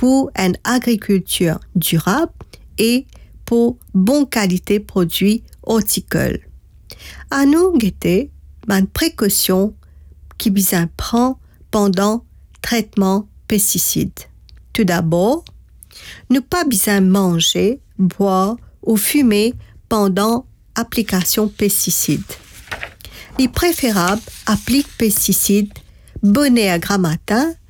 pour une agriculture durable et pour bonne qualité produits horticoles. À nous guetter une précaution qui besoin prend pendant traitement pesticides. Tout d'abord, ne pas besoin manger, boire ou fumer pendant application pesticides. Il est préférable appliquer pesticides bonnet à grand matin